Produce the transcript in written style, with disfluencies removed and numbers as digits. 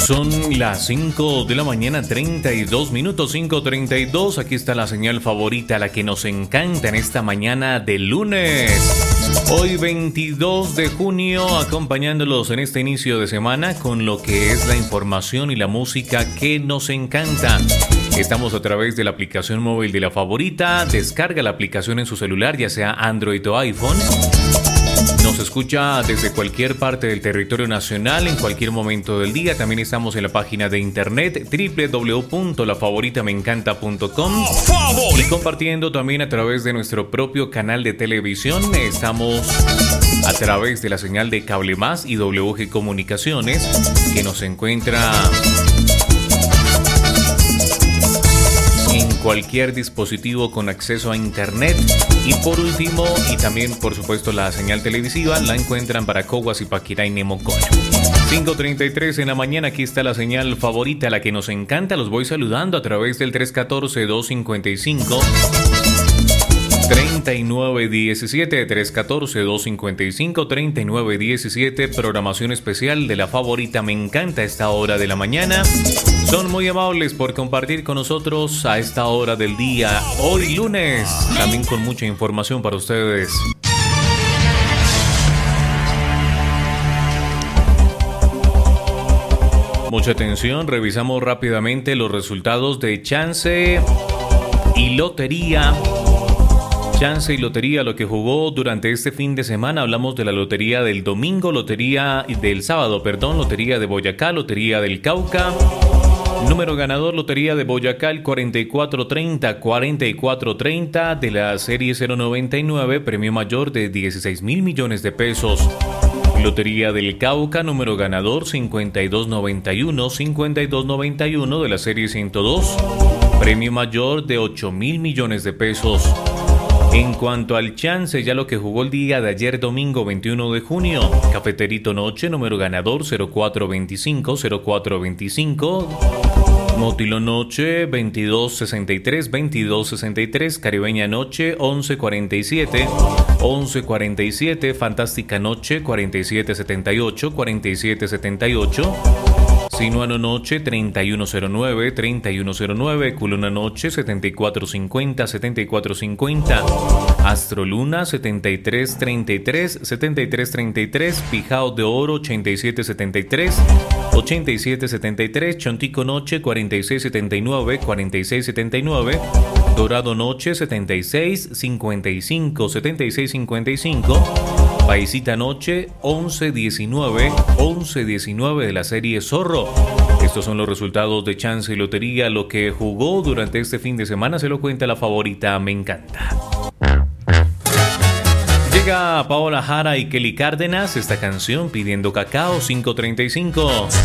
Son las 5 de la mañana, 32 minutos, 5:32. Aquí está la señal favorita, la que nos encanta en esta mañana de lunes. Hoy 22 de junio, acompañándolos en este inicio de semana con lo que es la información y la música que nos encanta. Estamos a través de la aplicación móvil de la favorita. Descarga la aplicación en su celular, ya sea Android o iPhone. Nos escucha desde cualquier parte del territorio nacional, en cualquier momento del día. También estamos en la página de internet www.lafavoritamencanta.com y compartiendo también a través de nuestro propio canal de televisión. Estamos a través de la señal de Cable Más y WG Comunicaciones, que nos encuentra en cualquier dispositivo con acceso a internet. Y por último, y también por supuesto la señal televisiva, la encuentran para Coguas y Paquirá y Nemocón. 5:33 en la mañana, aquí está la señal favorita, la que nos encanta. Los voy saludando a través del 314-255-3917, 314-255-3917, programación especial de la favorita. Me encanta esta hora de la mañana. Son muy amables por compartir con nosotros a esta hora del día, hoy lunes, también con mucha información para ustedes. Mucha atención, revisamos rápidamente los resultados de Chance y Lotería. Chance y Lotería, lo que jugó durante este fin de semana. Hablamos de la lotería del domingo, lotería del sábado, lotería de Boyacá, lotería del Cauca. Número ganador, lotería de Boyacá, el 4430 de la serie 099, premio mayor de 16.000 millones de pesos. Lotería del Cauca, número ganador 5291 de la serie 102, premio mayor de 8.000 millones de pesos. En cuanto al Chance, ya lo que jugó el día de ayer domingo 21 de junio, Cafeterito Noche, número ganador 0425, Mótilo Noche 2263, Caribeña Noche 1147, Fantástica Noche 4778, Sinuano Noche 3109, Culona Noche 7450, Astroluna 7333, Pijao de Oro 8773, Chontico Noche 4679, Dorado Noche 7655, Paisita Noche 1119 de la serie Zorro. Estos son los resultados de Chance y Lotería. Lo que jugó durante este fin de semana se lo cuenta la favorita. Me encanta. Llega Paola Jara y Kelly Cárdenas, esta canción Pidiendo Cacao, 5:35.